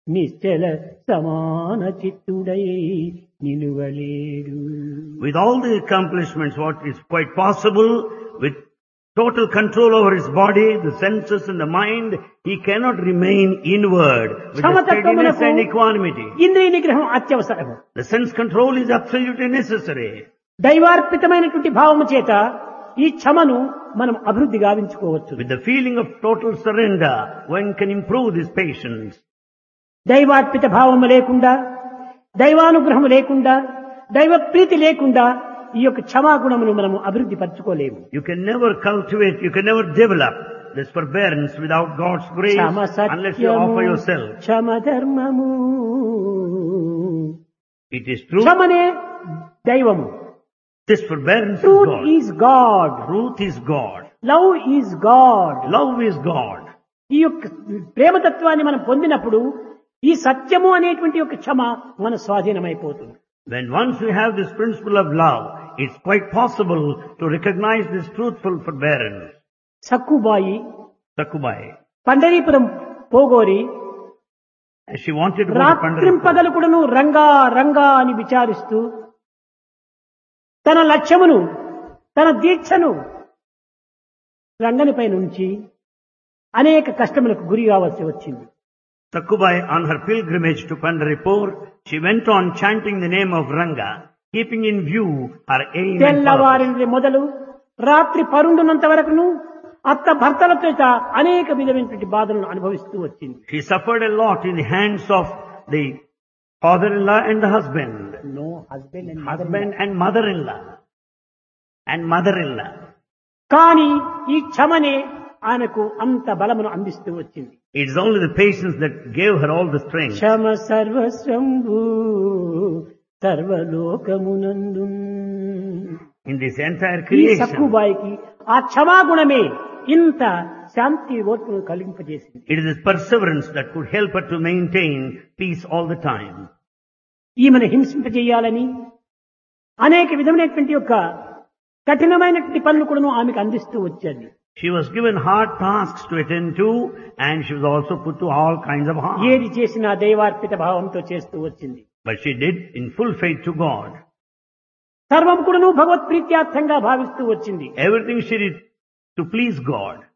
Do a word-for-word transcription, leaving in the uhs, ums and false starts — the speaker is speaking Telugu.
నిశ్చల సమాన చిత్తుడై నిలువలేడు. With all the accomplishments, what is quite possible, with total control over his body, the senses and the mind, he cannot remain inward with the steadiness and equanimity. ఇంద్రియ నిగ్రహం అత్యవసరము. The sense control is absolutely necessary. దైవార్పితమైనటువంటి భావము చేత ఈ క్షమను మనం అభివృద్ధి గావించుకోవచ్చు. With the feeling of total surrender, one can improve this patience. దైవార్పిత భావము లేకుండా, దైవానుగ్రహము లేకుండా, దైవ ప్రీతి లేకుండా ఈ యొక్క క్షమాగుణమును మనము అభివృద్ధి పరచుకోలేము. You can never cultivate, you can never develop this forbearance without God's grace unless you offer yourself. క్షమ ధర్మము. It is true. క్షమనే దైవము. This forbearance is Truth God. is God. Truth is God. Love is God. Love is God. ఈ యొక్క ప్రేమతత్వాన్ని మనం పొందినప్పుడు ఈ సత్యము అనేటువంటి యొక్క క్షమ మన స్వాధీనమైపోతుంది. When once we have this principle of love, it's quite possible to recognize this truthful forbearance. Sakkubai Sakubai, Pandharpur పోగోరి she wanted to go to Pandharpur. రాత్రింపగలు కూడాను రంగా రంగా అని విచారిస్తూ తన లక్ష్యమును, తన దీక్షను రంగనిపై నుంచి అనేక కష్టములకు గురి కావాల్సి వచ్చింది. Sakubai, on her pilgrimage to Pandharpur, she went on chanting the name of Ranga, keeping in view her aim and purpose. తెల్లవారి మొదలు రాత్రి పరుండునంత వరకును అత్త భర్తల చేత అనేక విధమైనటువంటి బాధలను అనుభవిస్తూ వచ్చింది. She suffered a lot in the hands of the father-in-law and the husband. No husband and Husband and mother-in-law. And mother-in-law. కానీ ఈ క్షమనే ఆయనకు అంత బలమును అందిస్తూ వచ్చింది. It is only the patience that gave her all the strength. Kshama సర్వస్వంభూ సర్వలోకమునందు. In this entire ఈ creation, సక్కుబాయికి ఆ క్షమాగుణమే ఇంత శాంతి ఓర్పును కలిగింపజేసింది. it is this perseverance that could help her to maintain peace all the time. ఈమెను హింసింపజేయాలని అనేక విధమైనటువంటి యొక్క కఠినమైనటువంటి పనులు కూడాను ఆమెకు అందిస్తూ వచ్చేది. She was given hard tasks to attend to, and she was also put to all kinds of harm. ఏది చేసినా దైవార్పిత భావంతో చేస్తూ వచ్చింది. But she did in full faith to God. సర్వం కూడాను భగవత్ ప్రీత్యార్థంగా భావిస్తూ వచ్చింది. Everything she did to please God.